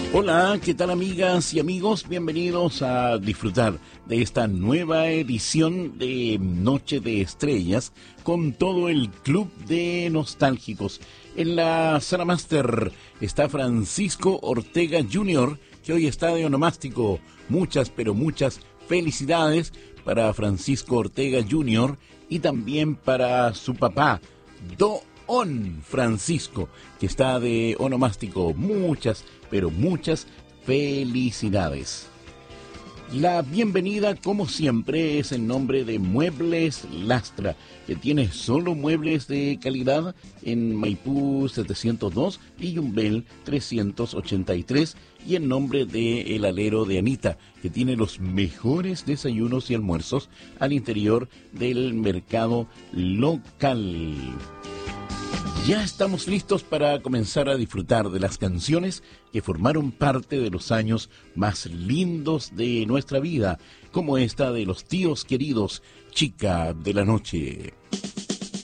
Hola, ¿qué tal amigas y amigos? Bienvenidos a disfrutar de esta nueva edición de Noche de Estrellas con todo el club de nostálgicos. En la sala máster está Francisco Ortega Jr., que hoy está de onomástico. Muchas, pero muchas felicidades para Francisco Ortega Jr. y también para su papá, Don Francisco, que está de onomástico. Muchas, pero muchas felicidades. La bienvenida, como siempre, es en nombre de Muebles Lastra, que tiene solo muebles de calidad en Maipú 702 y Yumbel 383, y en nombre de El Alero de Anita, que tiene los mejores desayunos y almuerzos al interior del mercado local. Ya estamos listos para comenzar a disfrutar de las canciones que formaron parte de los años más lindos de nuestra vida, como esta de Los Tíos Queridos, Chica de la Noche.